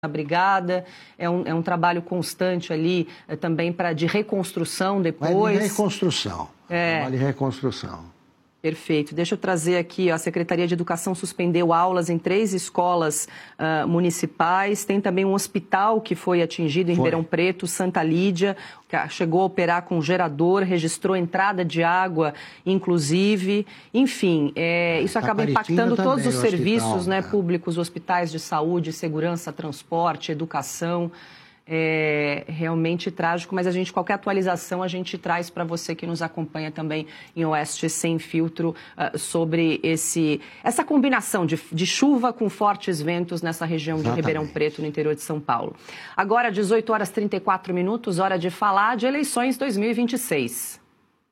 na brigada, é um trabalho constante ali também de reconstrução depois. De reconstrução, trabalho de reconstrução. Perfeito. Deixa eu trazer aqui, a Secretaria de Educação suspendeu aulas em 3 escolas municipais, tem também um hospital que foi atingido em Ribeirão Preto, Santa Lídia, que chegou a operar com gerador, registrou entrada de água, inclusive, enfim, isso acaba impactando todos os serviços públicos, hospitais de saúde, segurança, transporte, educação. É realmente trágico, mas qualquer atualização a gente traz para você que nos acompanha também em Oeste Sem Filtro sobre essa combinação de chuva com fortes ventos nessa região de Ribeirão Preto, no interior de São Paulo. Agora, 18h34, hora de falar de eleições 2026.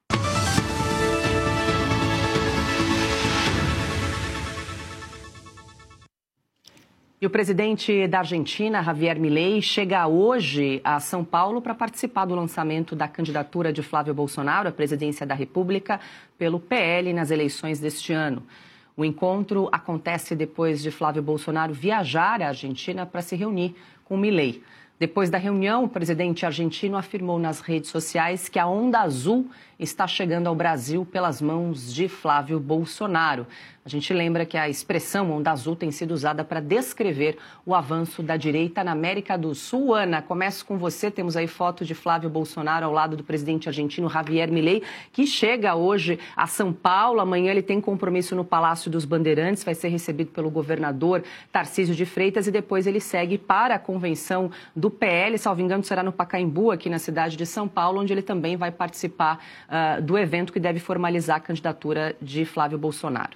E o presidente da Argentina, Javier Milei, chega hoje a São Paulo para participar do lançamento da candidatura de Flávio Bolsonaro à presidência da República pelo PL nas eleições deste ano. O encontro acontece depois de Flávio Bolsonaro viajar à Argentina para se reunir com Milei. Depois da reunião, o presidente argentino afirmou nas redes sociais que a onda azul está chegando ao Brasil pelas mãos de Flávio Bolsonaro. A gente lembra que a expressão onda azul tem sido usada para descrever o avanço da direita na América do Sul. Ana, começo com você. Temos aí foto de Flávio Bolsonaro ao lado do presidente argentino Javier Milei, que chega hoje a São Paulo. Amanhã ele tem compromisso no Palácio dos Bandeirantes, vai ser recebido pelo governador Tarcísio de Freitas e depois ele segue para a convenção do PL, salvo engano, será no Pacaembu, aqui na cidade de São Paulo, onde ele também vai participar do evento que deve formalizar a candidatura de Flávio Bolsonaro.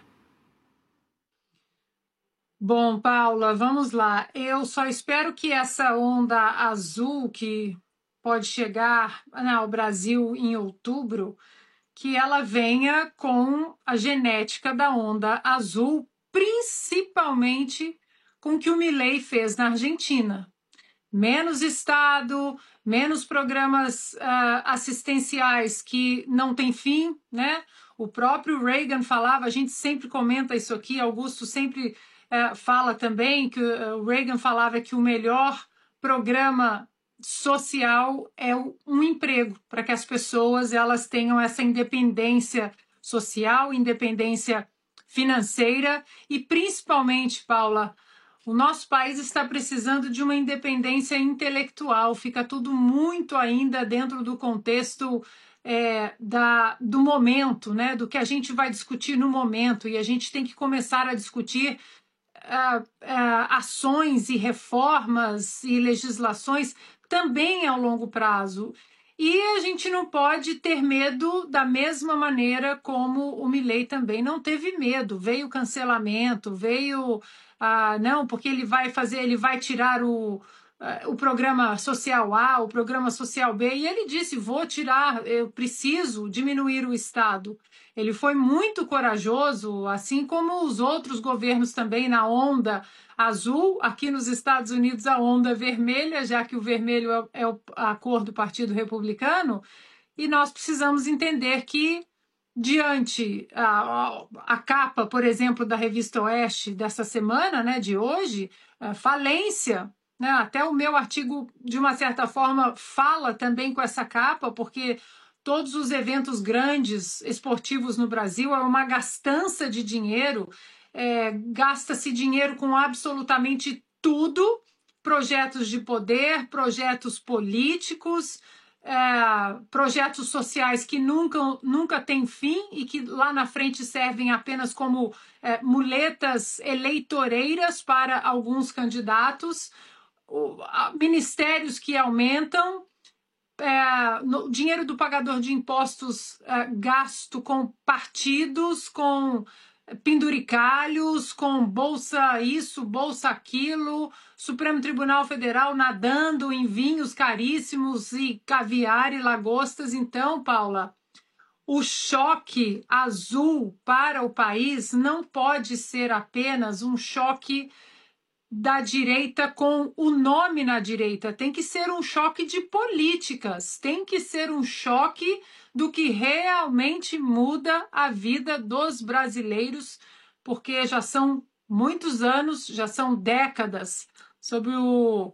Bom, Paula, vamos lá. Eu só espero que essa onda azul que pode chegar ao Brasil em outubro, que ela venha com a genética da onda azul, principalmente com o que o Milei fez na Argentina. Menos Estado, menos programas assistenciais que não têm fim, né? O próprio Reagan falava, a gente sempre comenta isso aqui, Augusto sempre fala também, que o Reagan falava que o melhor programa social é um emprego, para que as pessoas elas tenham essa independência social, independência financeira e principalmente, Paula, o nosso país está precisando de uma independência intelectual, fica tudo muito ainda dentro do contexto do momento, né? Do que a gente vai discutir no momento, e a gente tem que começar a discutir ações e reformas e legislações também ao longo prazo. E a gente não pode ter medo da mesma maneira como o Milei também não teve medo. Veio cancelamento, veio... não, porque ele vai tirar o programa social A, o programa social B, e ele disse, vou tirar, eu preciso diminuir o Estado. Ele foi muito corajoso, assim como os outros governos também na onda azul, aqui nos Estados Unidos a onda vermelha, já que o vermelho é a cor do Partido Republicano, e nós precisamos entender que diante a capa, por exemplo, da Revista Oeste dessa semana, né, de hoje, falência, né, até o meu artigo, de uma certa forma, fala também com essa capa, porque todos os eventos grandes esportivos no Brasil é uma gastança de dinheiro, gasta-se dinheiro com absolutamente tudo, projetos de poder, projetos políticos, projetos sociais que nunca têm fim e que lá na frente servem apenas como muletas eleitoreiras para alguns candidatos, ministérios que aumentam, o dinheiro do pagador de impostos gasto com partidos, com penduricalhos, com bolsa isso, bolsa aquilo, Supremo Tribunal Federal nadando em vinhos caríssimos e caviar e lagostas. Então, Paula, o choque azul para o país não pode ser apenas um choque da direita com o nome na direita, tem que ser um choque de políticas, tem que ser um choque do que realmente muda a vida dos brasileiros, porque já são muitos anos, já são décadas sobre o